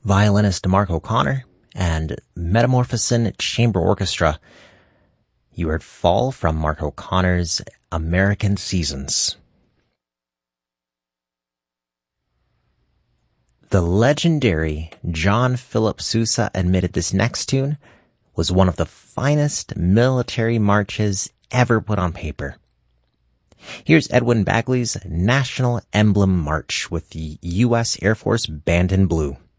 violinist Mark O'Connor, and Metamorphosin Chamber Orchestra. You heard Fall from Mark O'Connor's American Seasons. The legendary John Philip Sousa admitted this next tune was one of the finest military marches ever put on paper. Here's Edwin Bagley's National Emblem March with the U.S. Air Force Band in Blue.